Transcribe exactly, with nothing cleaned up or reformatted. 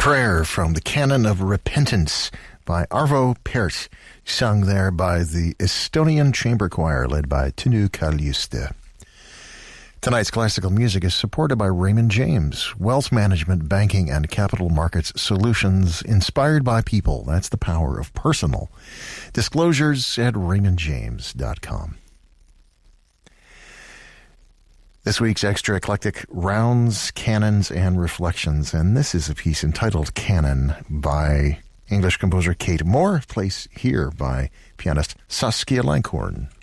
Prayer from the Canon of Repentance by Arvo Pärt, sung there by the Estonian Chamber Choir led by Tõnu Kaljuste. Tonight's classical music is supported by Raymond James, wealth management, banking, and capital markets solutions inspired by people. That's the power of personal. Disclosures at raymond james dot com. This week's extra eclectic rounds, canons, and reflections, and this is a piece entitled Canon by English composer Kate Moore, placed here by pianist Saskia Langhorn.